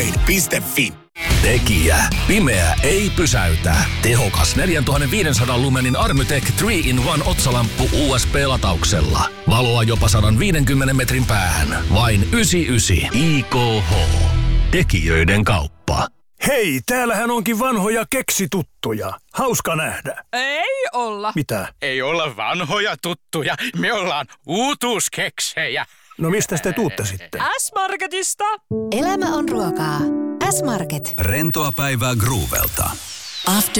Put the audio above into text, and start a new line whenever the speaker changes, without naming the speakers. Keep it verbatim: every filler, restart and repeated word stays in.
upgrade piste fi.
Tekijä. Pimeä ei pysäytä. Tehokas neljätuhattaviisisataa lumenin Armytech kolme in yksi otsalamppu U S B-latauksella. Valoa jopa sata viisikymmentä metrin päähän. Vain yhdeksänkymmentäyhdeksän I K H. Tekijöiden kauppa.
Hei, täällähän onkin vanhoja keksituttuja. Hauska nähdä.
Ei olla.
Mitä?
Ei olla vanhoja tuttuja. Me ollaan uutuuskeksejä.
No mistä te tuutte sitten?
S-Marketista.
Elämä on ruokaa. S-Market.
Rentoa päivää Groovelta.
After